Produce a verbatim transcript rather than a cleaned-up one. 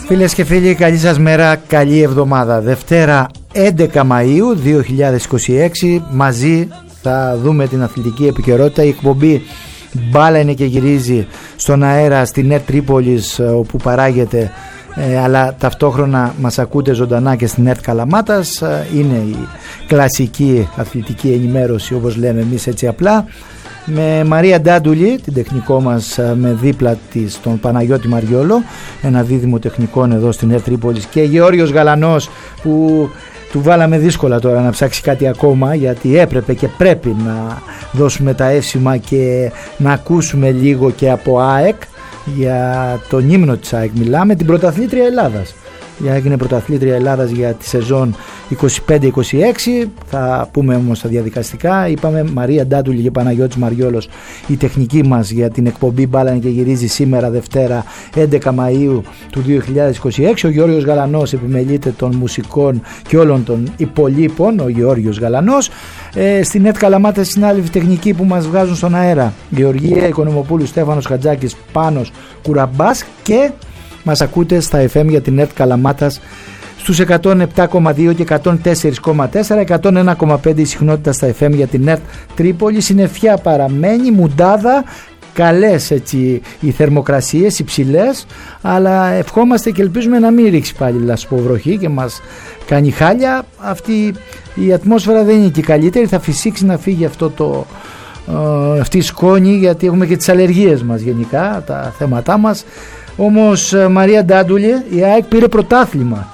Φίλες και φίλοι, καλή σας μέρα, καλή εβδομάδα. Δευτέρα έντεκα Μαΐου δύο χιλιάδες είκοσι έξι, μαζί θα δούμε την αθλητική επικαιρότητα. Η εκπομπή Μπάλα είναι και γυρίζει στον αέρα στην ΕΡΤ Τρίπολης, όπου παράγεται, ε, αλλά ταυτόχρονα μας ακούτε ζωντανά και στην ΕΡΤ Καλαμάτας. Είναι η κλασική αθλητική ενημέρωση, όπως λέμε εμείς έτσι απλά, με Μαρία Ντάντουλη, την τεχνικό μας, με δίπλα της τον Παναγιώτη Μαριόλο, ένα δίδυμο τεχνικών εδώ στην ΕΡΤ Τρίπολης, και Γεώργιος Γαλανός, που του βάλαμε δύσκολα τώρα να ψάξει κάτι ακόμα, γιατί έπρεπε και πρέπει να δώσουμε τα εύσημα και να ακούσουμε λίγο και από ΑΕΚ. Για τον ύμνο της ΑΕΚ μιλάμε, την πρωταθλήτρια Ελλάδας. Έγινε πρωταθλήτρια Ελλάδας για τη σεζόν είκοσι πέντε είκοσι έξι. Θα πούμε όμως τα διαδικαστικά. Είπαμε Μαρία Ντάντουλη και Παναγιώτης Μαριόλος, η τεχνική μας για την εκπομπή Μπάλα και γυρίζει σήμερα Δευτέρα έντεκα Μαΐου του δύο χιλιάδες είκοσι έξι. Ο Γεώργιος Γαλανός επιμελείται των μουσικών και όλων των υπολείπων. Ο Γεώργιος Γαλανός. Ε, στην ΕΡΤ Καλαμάτας συνάδελφοι τεχνικοί που μας βγάζουν στον αέρα: Γεωργία Οικονομοπούλου, Στέφανος Χατζάκης, Πάνος Κουραμπάς, και μας ακούτε στα εφ εμ για την ΕΡΤ Καλαμάτας στους εκατόν επτά κόμμα δύο και εκατόν τέσσερα κόμμα τέσσερα, εκατόν ένα κόμμα πέντε η συχνότητα στα εφ εμ για την ΕΡΤ Τρίπολη. Συννεφιά παραμένει, μουντάδα, καλές έτσι οι θερμοκρασίες, υψηλές, αλλά ευχόμαστε και ελπίζουμε να μην ρίξει πάλι λασποβροχή και μας κάνει χάλια. Αυτή η ατμόσφαιρα δεν είναι και καλύτερη, θα φυσήξει να φύγει αυτό το, ε, αυτή η σκόνη, γιατί έχουμε και τις αλλεργίες μας γενικά, τα θέματά μας. Όμως Μαρία Ντάντουλη, η ΑΕΚ πήρε πρωτάθλημα